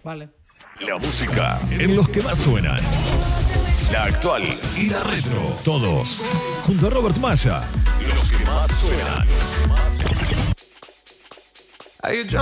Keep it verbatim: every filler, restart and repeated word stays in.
Vale. La música en los que más suenan. La actual y la retro. Todos junto a Robert Maya. Los que más suenan.